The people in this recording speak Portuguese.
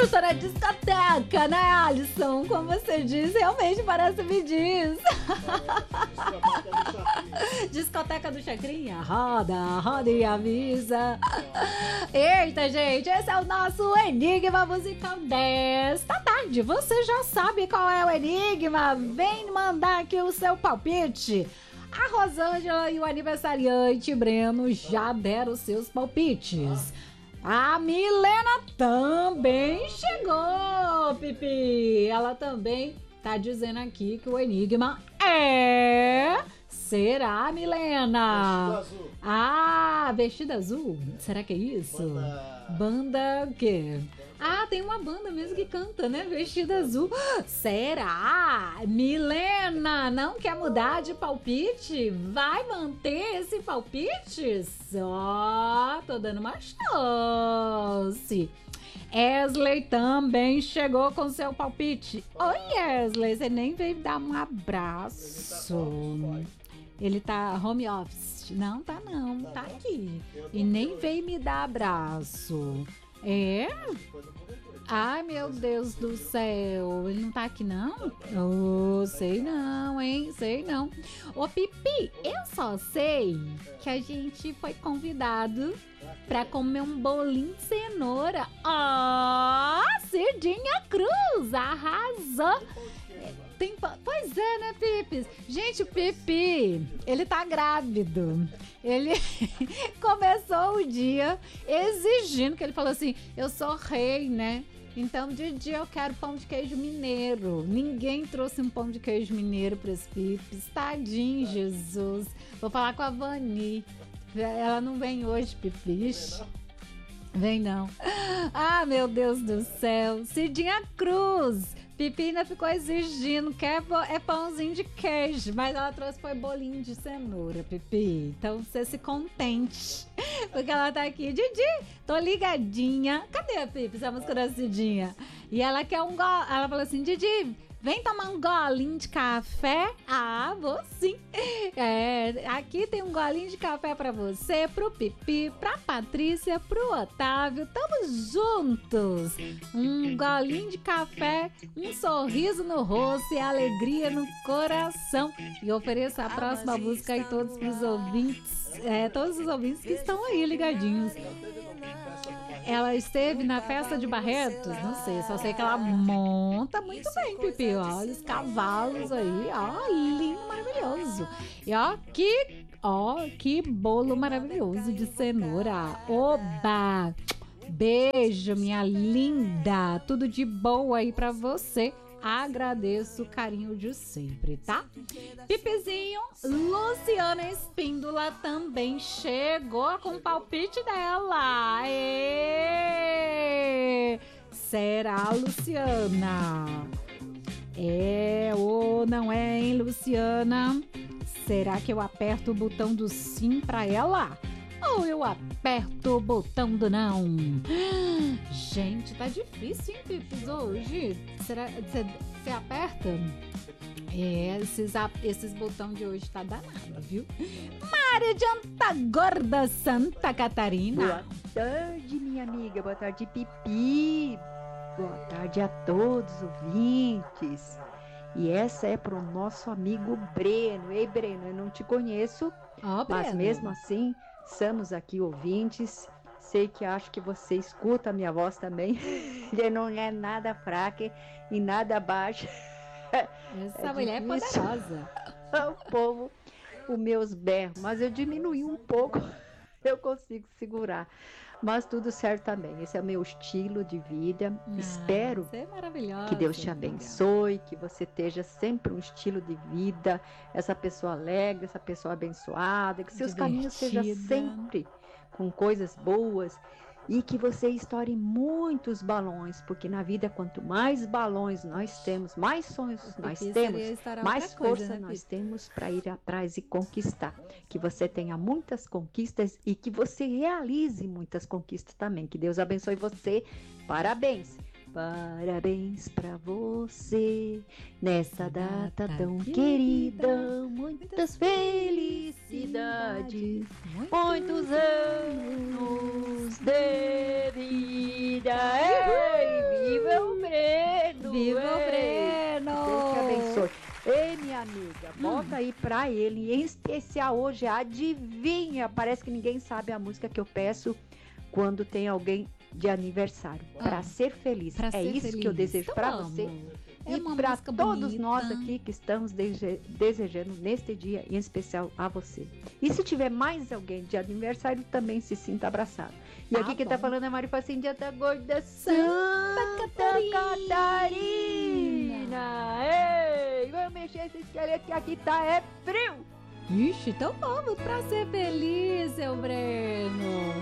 estou na discoteca, né, Alisson? Como você diz, realmente parece me diz. Discoteca do Chacrinha, roda, roda e avisa. Eita, gente, esse é o nosso Enigma Musical desta tarde. Você já sabe qual é o enigma? Vem mandar aqui o seu palpite. A Rosângela e o aniversariante Breno já deram seus palpites. A Milena também chegou, Pipi. Ela também tá dizendo aqui que o enigma é... Será, Milena? Vestido azul. Ah, vestido azul? Será que é isso? Banda o quê? Ah, tem uma banda mesmo que canta, né? Vestido azul. Será? Milena, não quer mudar de palpite? Vai manter esse palpite? Só tô dando uma chance. Esley também chegou com seu palpite. Oi, Esley, você nem veio dar um abraço. Ele tá home office. Não, tá não, tá aqui. E nem veio me dar abraço. É? Ai, meu Deus do céu. Ele não tá aqui, não? Oh, sei não, hein? Sei não. Ô, Pipi, eu só sei que a gente foi convidado pra comer um bolinho de cenoura. Cidinha Cruz arrasou. Pois é, né, Pipis? Gente, o Pipi, ele tá grávido. Ele começou o dia exigindo, que ele falou assim, eu sou rei, né? Então, de dia eu quero pão de queijo mineiro. Ninguém trouxe um pão de queijo mineiro para os Pipis. Tadinho, Jesus. Vou falar com a Vani. Ela não vem hoje, Pipis. Vem não. Ah, meu Deus do céu. Cidinha Cruz. Pipi ainda ficou exigindo, quer pãozinho de queijo, mas ela trouxe foi bolinho de cenoura, Pipi. Então você se contente, porque ela tá aqui. Didi, tô ligadinha. Cadê a Pipi, essa música da Cidinha? E ela quer ela falou assim, Didi, vem tomar um golinho de café? Ah, vou sim. Aqui tem um golinho de café pra você, pro Pipi, pra Patrícia, pro Otávio. Tamo juntos. Um golinho de café, um sorriso no rosto e alegria no coração. E ofereço a próxima música aí todos os ouvintes. Todos os ouvintes que estão aí ligadinhos. Ela esteve na festa de Barretos? Não sei, só sei que ela monta muito bem, Pipi. Olha os cavalos aí, ó, lindo, maravilhoso. E que bolo maravilhoso de cenoura. Oba! Beijo, minha linda. Tudo de boa aí pra você. Agradeço o carinho de sempre, tá? Pipizinho, Luciana Espíndola também chegou com o palpite dela. Será, Luciana? É ou não é, hein, Luciana? Será que eu aperto o botão do sim pra ela? Ou eu aperto o botão do não? Gente, tá difícil, hein, Pipis, hoje? Será que você aperta? Esses botões de hoje tá danado, viu? Mária de Antagorda, Santa Catarina. Boa tarde, minha amiga. Boa tarde, Pipi. Boa tarde a todos os ouvintes. E essa é pro nosso amigo Breno. Ei, Breno, eu não te conheço, mas mesmo assim, estamos aqui ouvintes. Sei que acho que você escuta a minha voz também. Ele não é nada fraca e nada baixa. Essa mulher é poderosa. O povo, os meus berros, mas eu diminui um pouco, eu consigo segurar. Mas tudo certo também. Esse é o meu estilo de vida. Espero você é maravilhosa, que Deus te abençoe, que você esteja sempre um estilo de vida, essa pessoa alegre, essa pessoa abençoada, que seus caminhos sejam sempre com coisas boas e que você estoure muitos balões, porque na vida quanto mais balões nós temos, mais sonhos nós temos, mais força nós temos para ir atrás e conquistar. Que você tenha muitas conquistas e que você realize muitas conquistas também. Que Deus abençoe você. Parabéns! Parabéns pra você nessa data tão querida, muitas felicidades, muitos anos de vida. Ei, viva minha amiga. Bota aí pra ele. Em especial hoje, adivinha? Parece que ninguém sabe a música que eu peço quando tem alguém de aniversário. Pra ser feliz. Pra é ser isso feliz. que eu desejo Então pra vamos. você. É E uma para música todos bonita. nós aqui que estamos desejando neste dia, em especial a você. E se tiver mais alguém de aniversário, também se sinta abraçado. E Tá aqui quem bom. tá falando é Mari Facinha da Gorda Santa Catarina. Ei, vamos mexer esse esqueleto que aqui tá é frio. Ixi, então vamos pra ser feliz, seu Breno.